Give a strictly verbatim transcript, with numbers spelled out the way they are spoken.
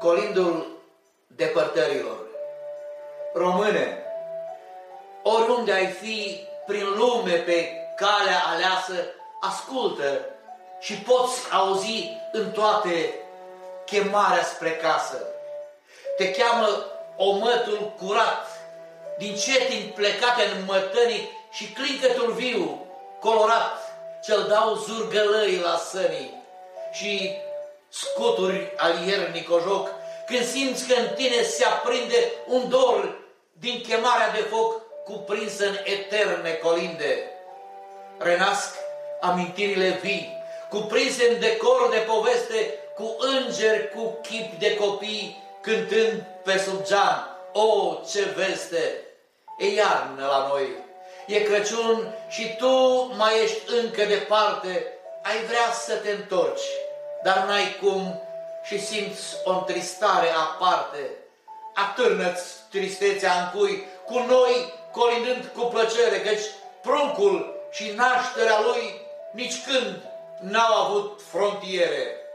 colindul depărtărilor. Române, oriunde ai fi prin lume pe calea aleasă, ascultă și poți auzi în toate chemarea spre casă. Te cheamă omătul curat, din cetin plecate în mătănii și clincătul viu, colorat, ce-l dau zurgălăi la sănii și scuturi al iernii cojoc, când simți că în tine se aprinde un dor din chemarea de foc cuprinsă în eterne colinde. Renasc amintirile vii, cuprinse în decor de poveste, cu îngeri, cu chip de copii, cântând pe sub geam, o, ce veste! E iarnă la noi, e Crăciun și tu mai ești încă departe, ai vrea să te întorci, dar n-ai cum și simți o întristare aparte. Atârnă-ți tristețea în cui, cu noi colindând cu plăcere, căci pruncul și nașterea lui nici când n-au avut frontiere.